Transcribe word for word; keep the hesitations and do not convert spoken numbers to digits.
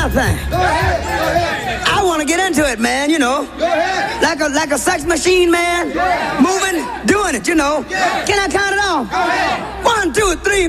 kind of thing. Go ahead. Go ahead. I want to get into it, man, you know. Go ahead. Like a like a sex machine, man. Yeah. Moving, doing it, you know. Yeah. Can I count it off? Go ahead. One, two, three.